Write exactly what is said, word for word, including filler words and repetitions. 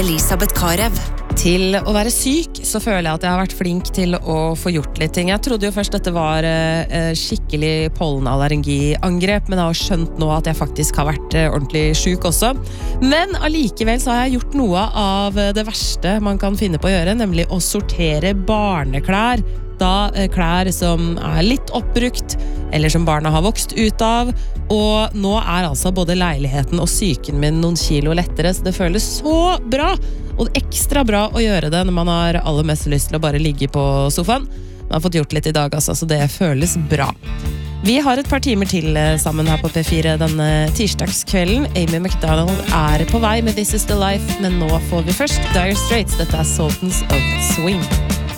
Elisabeth Karev. Til å være syk så føler jeg at jeg har vært flink til å få gjort litt ting. Jeg trodde jo først dette var eh, skikkelig pollenallergiangrep, men jeg har skjønt nå at jeg faktisk har vært eh, ordentlig syk også. Men allikevel så har jeg gjort noe av det verste man kan finne på å gjøre, nemlig å sortere barneklær. Da eh, klær som er litt oppbrukt, eller som barna har vokst ut av. Og nå er altså både leiligheten og syken min noen kilo lettere, så det føles så bra. Og det er ekstra bra å gjøre det når man har aller mest lyst til å bare ligge på sofaen. Man har fått gjort litt i dag, altså, så det føles bra. Vi har et par timer til sammen her på P fire denne tirsdagskvelden. Amy McDonald er på vei med This Is The Life, men nå får vi først Dire Straits. Dette er Sultans of Swing.